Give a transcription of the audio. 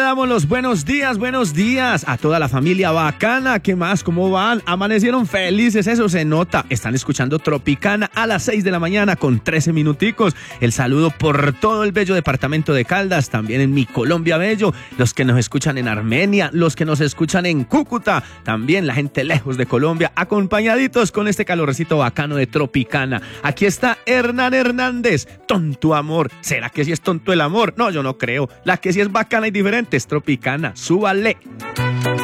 damos los buenos días a toda la familia bacana. ¿Qué más? ¿Cómo van? Amanecieron felices, eso se nota. Están escuchando Tropicana a las 6 de la mañana con 13 minuticos. El saludo por todo el bello departamento de Caldas, también en mi Colombia bello, los que nos escuchan en Armenia, los que nos escuchan en Cúcuta, también la gente lejos de Colombia, acompañaditos con este calorcito bacano de Tropicana. Aquí está Hernán Hernández, tonto amor. ¿Será que sí es tonto el amor? No, yo no creo. La que sí es bacana y diferente es Tropicana. Súbale.